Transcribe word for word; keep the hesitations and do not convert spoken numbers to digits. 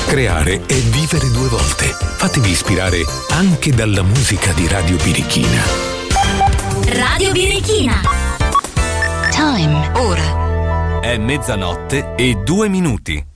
Creare è vivere due volte. Fatevi ispirare anche dalla musica di Radio Birichina. Radio Birichina. Time. Ora. È mezzanotte e due minuti.